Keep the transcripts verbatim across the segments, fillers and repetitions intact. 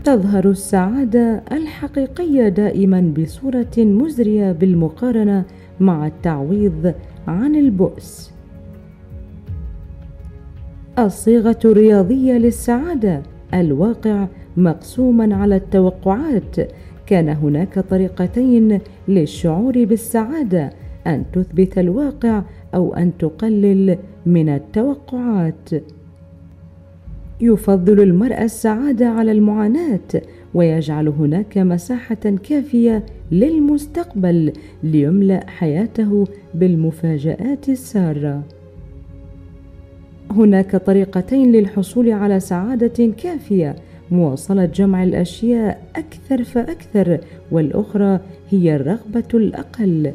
تظهر السعادة الحقيقية دائما بصورة مزرية بالمقارنة مع التعويض عن البؤس. الصيغة الرياضية للسعادة: الواقع مقسوما على التوقعات. كان هناك طريقتين للشعور بالسعادة: أن تثبت الواقع أو أن تقلل من التوقعات. يفضل المرء السعادة على المعاناة، ويجعل هناك مساحة كافية للمستقبل ليملأ حياته بالمفاجآت السارة. هناك طريقتين للحصول على سعادة كافية: مواصلة جمع الأشياء أكثر فأكثر، والأخرى هي الرغبة الأقل.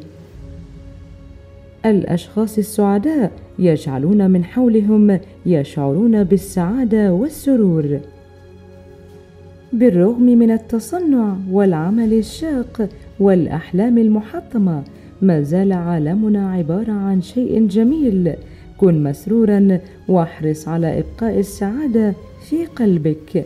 الأشخاص السعداء يجعلون من حولهم يشعرون بالسعادة والسرور. بالرغم من التصنع والعمل الشاق والأحلام المحطمة، ما زال عالمنا عبارة عن شيء جميل. كن مسرورا واحرص على إبقاء السعادة في قلبك.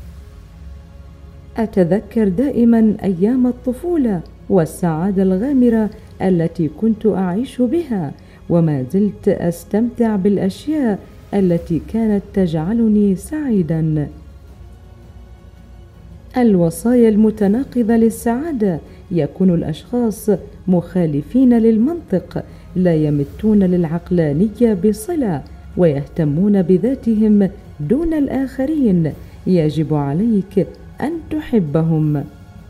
أتذكر دائما أيام الطفولة والسعادة الغامرة التي كنت أعيش بها، وما زلت أستمتع بالأشياء التي كانت تجعلني سعيدا. الوصايا المتناقضة للسعادة: يكون الأشخاص مخالفين للمنطق، لا يمتون للعقلانية بصلة، ويهتمون بذاتهم دون الآخرين. يجب عليك أن تحبهم.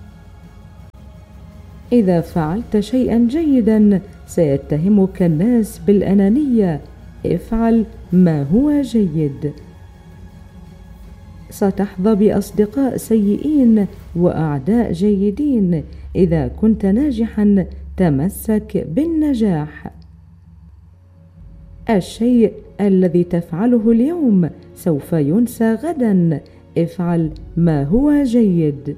إذا فعلت شيئا جيدا سيتهمك الناس بالأنانية. افعل ما هو جيد. ستحظى بأصدقاء سيئين وأعداء جيدين. إذا كنت ناجحا تمسك بالنجاح. الشيء الذي تفعله اليوم سوف ينسى غدا. افعل ما هو جيد.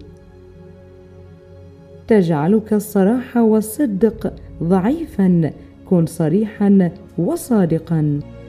تجعلك الصراحة والصدق ضعيفا. كن صريحا وصادقا.